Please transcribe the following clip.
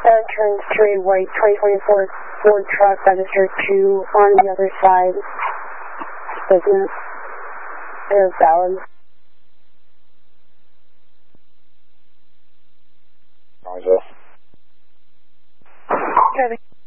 turns to a white 2024 Ford truck registered to on the other side. Business. They're valid. Roger. Driving.